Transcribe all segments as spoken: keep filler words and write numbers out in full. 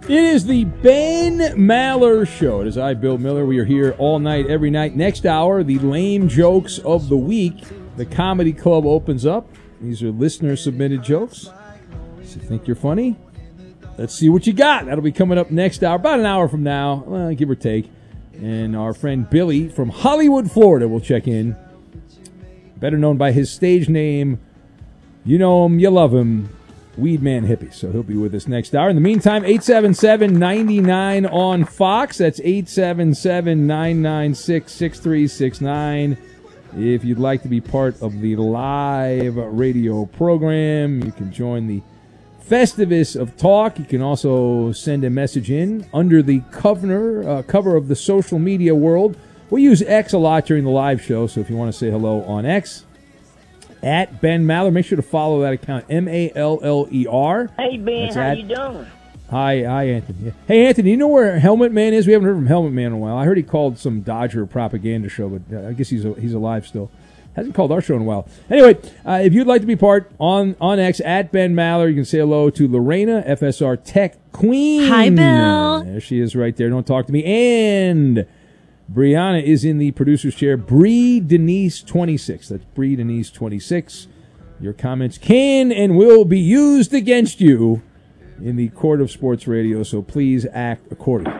It is the Ben Maller Show. It is I, Bill Miller. We are here all night, every night. Next hour, the lame jokes of the week. The Comedy Club opens up. These are listener-submitted jokes. So you think you're funny? Let's see what you got. That'll be coming up next hour, about an hour from now, well, give or take. And our friend Billy from Hollywood, Florida will check in. Better known by his stage name. You know him, you love him. Weedman Hippie. So he'll be with us next hour. In the meantime, eight seven seven, nine nine on Fox. That's eight seven seven, nine nine six, six three six nine. If you'd like to be part of the live radio program, you can join the Festivus of Talk. You can also send a message in under the cover, uh, cover of the social media world. We use X a lot during the live show, so if you want to say hello on X, at Ben Maller. Make sure to follow that account, M A L L E R. Hey, Ben, That's how at, you doing? Hi, hi, Anthony. Hey, Anthony, you know where Helmet Man is? We haven't heard from Helmet Man in a while. I heard he called some Dodger propaganda show, but uh, I guess he's he's alive still. Hasn't called our show in a while. Anyway, uh, if you'd like to be part on, on X, at Ben Maller, you can say hello to Lorena, F S R Tech Queen. Hi, Bill. There she is right there. Don't talk to me. And Brianna is in the producer's chair. Bree Denise twenty-six. That's Bree Denise twenty-six. Your comments can and will be used against you in the court of sports radio, so please act accordingly.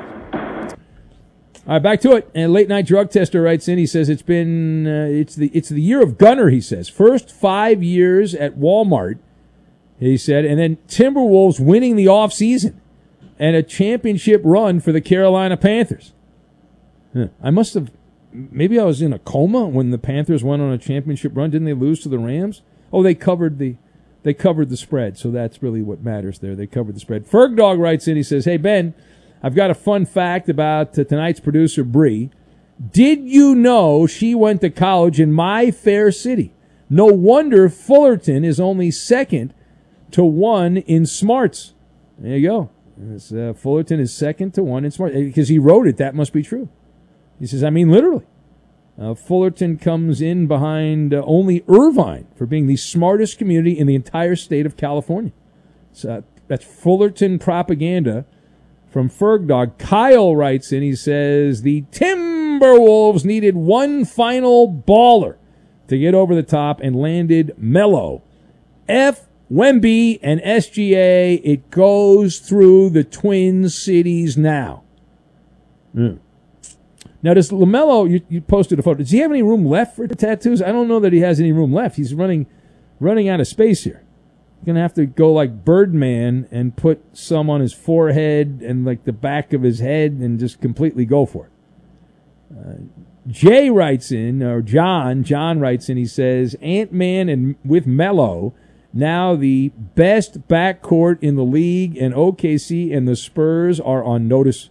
All right, back to it. And late night drug tester writes in. He says it's been uh, it's the it's the year of Gunner. He says first five years at Walmart. He said, and then Timberwolves winning the off season and a championship run for the Carolina Panthers. Huh. I must have. Maybe I was in a coma when the Panthers went on a championship run. Didn't they lose to the Rams? Oh, they covered the they covered the spread, so that's really what matters there. They covered the spread. Fergdog writes in. He says, hey, Ben, I've got a fun fact about uh, tonight's producer, Bree. Did you know she went to college in my fair city? No wonder Fullerton is only second to one in smarts. There you go. Uh, Fullerton is second to one in smarts. Because he wrote it, that must be true. He says, I mean, literally. Uh, Fullerton comes in behind uh, only Irvine for being the smartest community in the entire state of California. So, uh, that's Fullerton propaganda from Fergdog. Kyle writes in, he says, the Timberwolves needed one final baller to get over the top and landed Melo. F. Wemby and S G A, it goes through the Twin Cities now. Mm. Now, does LaMelo, you, you posted a photo, does he have any room left for tattoos? I don't know that he has any room left. He's running running out of space here. He's going to have to go like Birdman and put some on his forehead and like the back of his head and just completely go for it. Uh, Jay writes in, or John, John writes in, he says, Ant-Man and with Melo, now the best backcourt in the league, and O K C and the Spurs are on notice.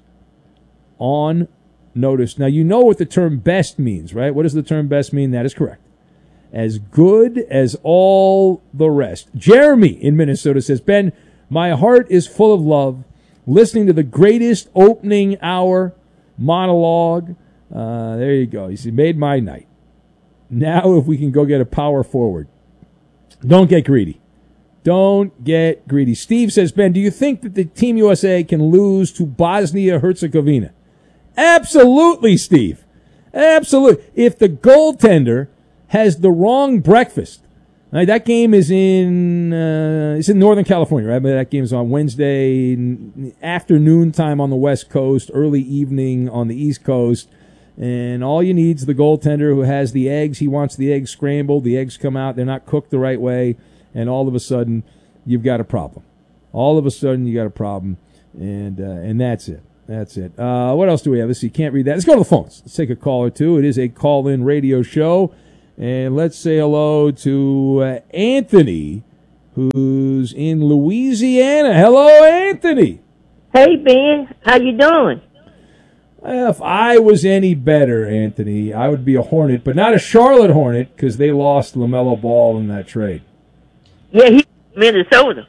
On notice. Now, you know what the term best means, right? What does the term best mean? That is correct. As good as all the rest. Jeremy in Minnesota says, Ben, my heart is full of love listening to the greatest opening hour monologue. Uh, there you go. He said, made my night. Now if we can go get a power forward. Don't get greedy. Don't get greedy. Steve says, Ben, do you think that the Team U S A can lose to Bosnia-Herzegovina? Absolutely, Steve. Absolutely. If the goaltender has the wrong breakfast, right, that game is in uh, it's in Northern California, right? But that game is on Wednesday afternoon time on the West Coast, early evening on the East Coast. And all you need is the goaltender who has the eggs. He wants the eggs scrambled. The eggs come out. They're not cooked the right way. And all of a sudden, you've got a problem. All of a sudden, you got a problem. And uh, and that's it. That's it. Uh, what else do we have? Let's see. Can't read that. Let's go to the phones. Let's take a call or two. It is a call-in radio show. And let's say hello to uh, Anthony, who's in Louisiana. Hello, Anthony. Hey, Ben. How you doing? If I was any better, Anthony, I would be a Hornet, but not a Charlotte Hornet because they lost LaMelo Ball in that trade. Yeah, he's Minnesota.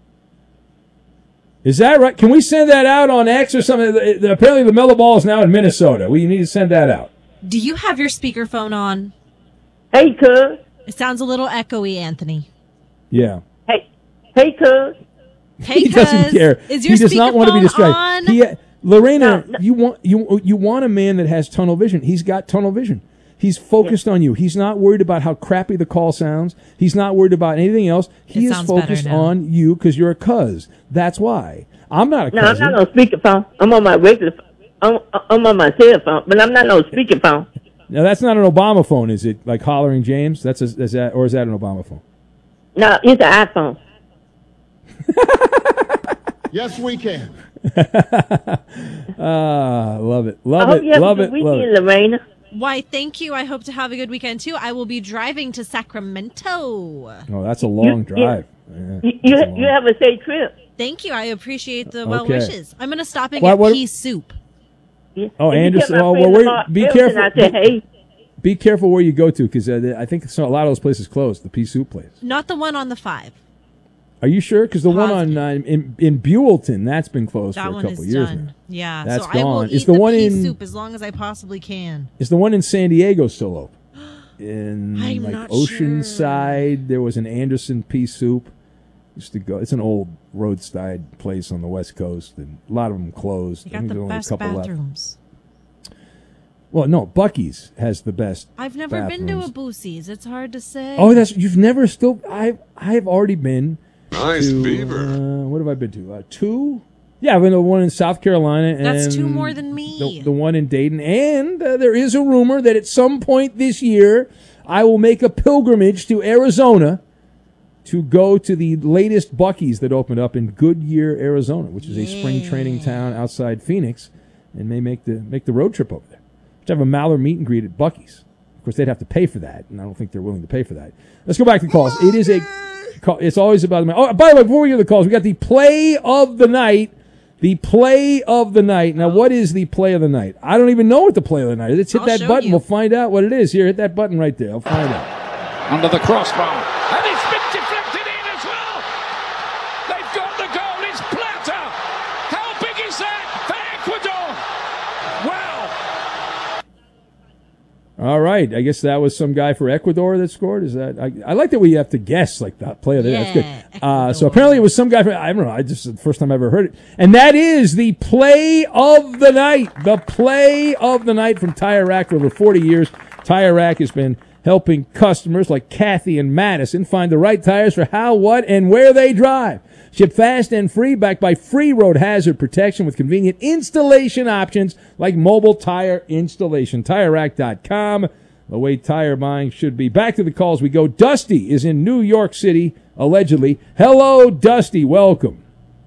Is that right? Can we send that out on X or something? Apparently LaMelo Ball is now in Minnesota. We need to send that out. Do you have your speakerphone on? Hey, cuz. It sounds a little echoey, Anthony. Yeah. Hey, hey, cuz. Hey, he doesn't cuz, care. is your He does not want to be speakerphone distracted. on? He, Lorena, No, no. you want you you want a man that has tunnel vision. He's got tunnel vision. He's focused on you. He's not worried about how crappy the call sounds. He's not worried about anything else. He It is sounds better focused now. on you because you're a cuz. That's why. I'm not a No, I'm cousin. not on speakerphone. I'm on my regular phone. I'm, I'm on my cell phone, but I'm not on speakerphone. Now that's not an Obama phone, is it? Like hollering James? That's a, is that or is that an Obama phone? No, it's an iPhone. Yes, we can. Ah, love it, I love hope it, you have love a it, good love weekend, it. Lorena. Why, thank you. I hope to have a good weekend too. I will be driving to Sacramento. Oh, that's a long You- drive. Yeah, You, that's you, a long- you have a safe trip. Thank you. I appreciate the well Okay. wishes. I'm going to stop and What- get what- pea soup. Yeah. Oh, And you Anderson- tell my oh, friend well, wait, Lamar be Everson, careful. I said, hey, Be careful where you go to because uh, I think so, a lot of those places closed. The pea soup place. Not the one on the five. Are you sure? Because the one on Positive. uh, in in Buellton that's been closed That for a one couple is years done. now. Yeah. That's so I will gone. eat Is the the one pea in- soup as long as I possibly can. Is the one in San Diego still open? In I'm like not Oceanside, there was an Anderson pea soup. Used to go. It's an old roadside place on the West Coast, and a lot of them closed. You I got think the there's only a best couple left. bathrooms. Well, no, Bucky's has the best. I've never been to a bathrooms. Boosie's. It's hard to say. Oh, that's you've never still. I I've already been. Nice to, beaver. Uh, what have I been to? Uh, two. Yeah, I've been to one in South Carolina. That's and two more than me. The, the one in Dayton, and uh, there is a rumor that at some point this year I will make a pilgrimage to Arizona to go to the latest Bucky's that opened up in Goodyear, Arizona, which is a spring training town outside Phoenix, and may make the make the road trip over there. To have a Mallard meet and greet at Bucky's. Of course, they'd have to pay for that, and I don't think they're willing to pay for that. Let's go back to the calls. It is a call. It's always about the. Oh, by the way, before we get to the calls, we got the play of the night. The play of the night. Now, what is the play of the night? I don't even know what the play of the night is. Let's hit I'll that show button. you. We'll find out what it is. Here, hit that button right there. I'll find out. Under the crossbar. And it's been deflected in as well. They've got the goal. It's Plata. How big is that for Ecuador? Wow. All right. I guess that was some guy for Ecuador that scored. Is that? I, I like that we have to guess like the play of the night. That's Yeah, good. Uh, so Ecuador. apparently it was some guy from, I don't know. I just, the first time I ever heard it. And that is the play of the night. The play of the night from Tire Rack for over forty years. Tire Rack has been helping customers like Kathy and Madison find the right tires for how, what, and where they drive. Ship fast and free, backed by free road hazard protection with convenient installation options like mobile tire installation. Tire Rack dot com, the way tire buying should be. Back to the calls we go. Dusty is in New York City, allegedly. Hello, Dusty. Welcome.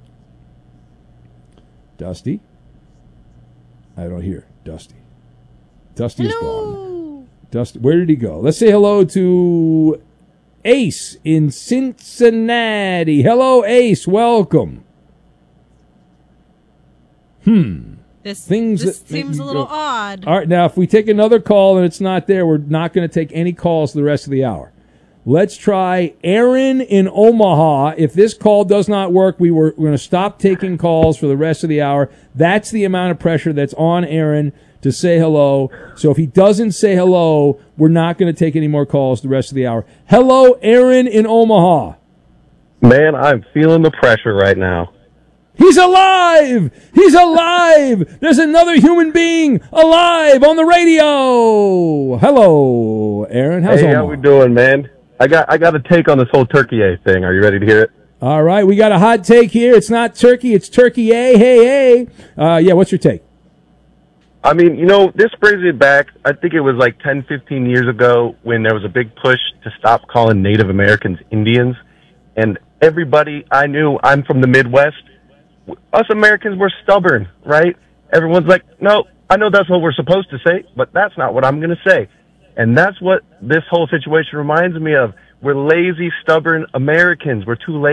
Dusty? I don't hear Dusty. Dusty is gone. Hello. Dusty, where did he go? Let's say hello to Ace in Cincinnati. Hello, Ace. Welcome. Hmm. This, Things this that make seems you a little go- odd. All right, now if we take another call and it's not there, we're not going to take any calls the rest of the hour. Let's try Aaron in Omaha. If this call does not work, we were, we're going to stop taking calls for the rest of the hour. That's the amount of pressure that's on Aaron to say hello. So if he doesn't say hello, we're not going to take any more calls the rest of the hour. Hello, Aaron in Omaha. Man, I'm feeling the pressure right now. He's alive! He's alive! There's another human being alive on the radio! Hello, Aaron. How's Hey, Omaha? how we doing, man? I got I got a take on this whole Turkey A thing. Are you ready to hear it? All right, we got a hot take here. It's not turkey, it's turkey A. Hey, hey. Uh, yeah, what's your take? I mean, you know, this brings me back. I think it was like ten, fifteen years ago when there was a big push to stop calling Native Americans Indians. And everybody I knew, I'm from the Midwest, us Americans were stubborn, right? Everyone's like, no, I know that's what we're supposed to say, but that's not what I'm going to say. And that's what this whole situation reminds me of. We're lazy, stubborn Americans. We're too lazy.